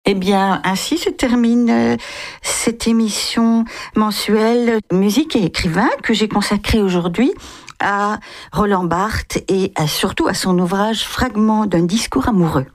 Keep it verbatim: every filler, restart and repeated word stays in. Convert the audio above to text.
Eh bien, ainsi se termine euh, cette émission mensuelle musique et écrivain que j'ai consacrée aujourd'hui à Roland Barthes et à, surtout à son ouvrage Fragments d'un discours amoureux.